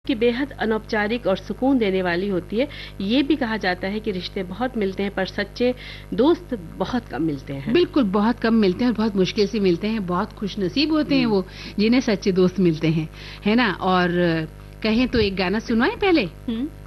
कि बेहद अनौपचारिक और सुकून देने वाली होती है। ये भी कहा जाता है कि रिश्ते बहुत मिलते हैं पर सच्चे दोस्त बहुत कम मिलते हैं। बिल्कुल, बहुत कम मिलते हैं और बहुत मुश्किल से मिलते हैं। बहुत खुशनसीब होते हैं वो जिन्हें सच्चे दोस्त मिलते हैं, है ना। और कहें तो एक गाना सुनवाएं पहले।